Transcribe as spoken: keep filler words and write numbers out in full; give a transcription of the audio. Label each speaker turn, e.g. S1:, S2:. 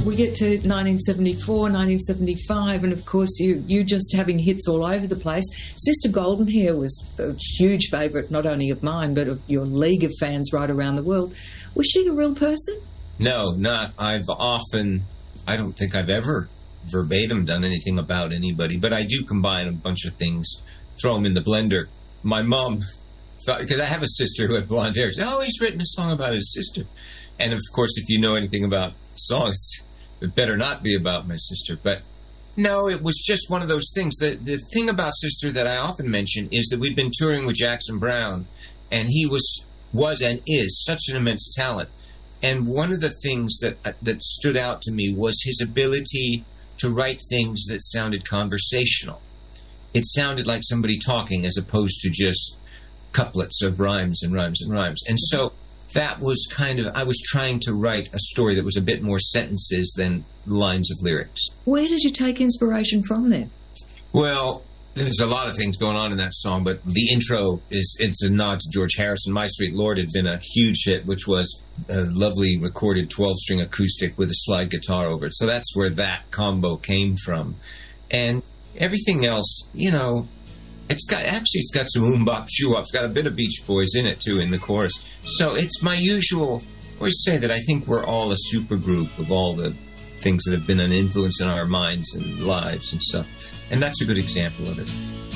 S1: we get to nineteen seventy-four, nineteen seventy-five, and of course you, you just having hits all over the place. Sister Goldenhair was a huge favourite, not only of mine, but of your league of fans right around the world. Was she a real person?
S2: No, not. I've often, I don't think I've ever verbatim done anything about anybody, but I do combine a bunch of things, throw them in the blender. My mom thought, because I have a sister who had blonde hair, she said, oh, he's written a song about his sister. And of course, if you know anything about songs, it better not be about my sister. But no, it was just one of those things. The, the thing about Sister that I often mention is that we'd been touring with Jackson Browne, and he was, was and is such an immense talent. And one of the things that that stood out to me was his ability to write things that sounded conversational. It sounded like somebody talking as opposed to just couplets of rhymes and rhymes and rhymes. And so that was kind of, I was trying to write a story that was a bit more sentences than lines of lyrics.
S1: Where did you take inspiration from then?
S2: Well, there's a lot of things going on in that song, but the intro is, it's a nod to George Harrison. My Sweet Lord had been a huge hit, which was a lovely recorded twelve-string acoustic with a slide guitar over it. So that's where that combo came from. And everything else, you know, it's got, actually it's got some oom-bop, shoo-wop. It's got a bit of Beach Boys in it, too, in the chorus. So it's my usual, I always say that I think we're all a supergroup of all the things that have been an influence in our minds and lives and stuff. And that's a good example of it.